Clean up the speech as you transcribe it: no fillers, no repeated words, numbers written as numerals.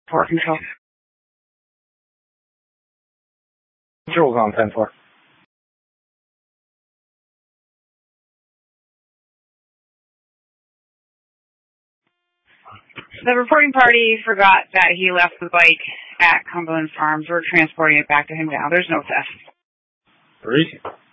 Port control. Control's on 10-4. The reporting party forgot that he left the bike at Cumberland Farms. We're transporting it back to him now. There's no theft. 3.